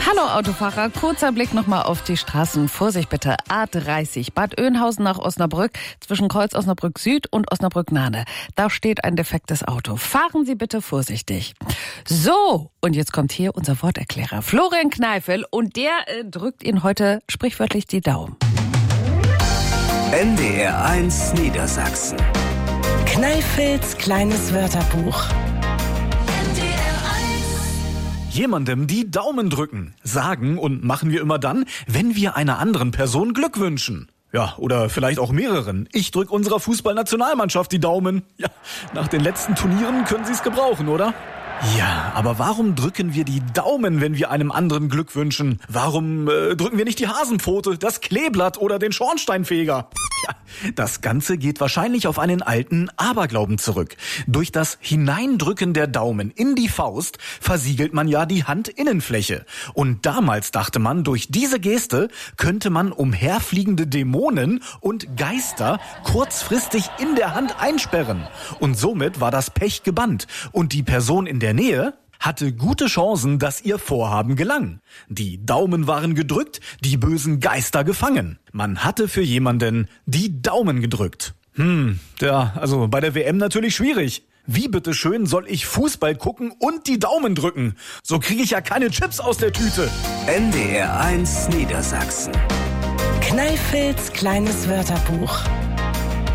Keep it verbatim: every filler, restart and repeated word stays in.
Hallo Autofahrer, kurzer Blick nochmal auf die Straßen. Vorsicht bitte, A dreißig, Bad Oeynhausen nach Osnabrück, zwischen Kreuz Osnabrück Süd und Osnabrück Nahne. Da steht ein defektes Auto. Fahren Sie bitte vorsichtig. So, und jetzt kommt hier unser Worterklärer, Florian Kneifel, und der äh, drückt Ihnen heute sprichwörtlich die Daumen. N D R eins Niedersachsen. Kneifels kleines Wörterbuch. Jemandem die Daumen drücken, sagen und machen wir immer dann, wenn wir einer anderen Person Glück wünschen. Ja, oder vielleicht auch mehreren. Ich drück unserer Fußballnationalmannschaft die Daumen. Ja, nach den letzten Turnieren können sie es gebrauchen, oder? Ja, aber warum drücken wir die Daumen, wenn wir einem anderen Glück wünschen? Warum äh, drücken wir nicht die Hasenpfote, das Kleeblatt oder den Schornsteinfeger? Ja, das Ganze geht wahrscheinlich auf einen alten Aberglauben zurück. Durch das Hineindrücken der Daumen in die Faust versiegelt man ja die Handinnenfläche. Und damals dachte man, durch diese Geste könnte man umherfliegende Dämonen und Geister kurzfristig in der Hand einsperren. Und somit war das Pech gebannt. Und die Person in der Nähe hatte gute Chancen, dass ihr Vorhaben gelang. Die Daumen waren gedrückt, die bösen Geister gefangen. Man hatte für jemanden die Daumen gedrückt. Hm, ja, also bei der W M natürlich schwierig. Wie bitteschön soll ich Fußball gucken und die Daumen drücken? So kriege ich ja keine Chips aus der Tüte. N D R eins Niedersachsen. Kneifels kleines Wörterbuch.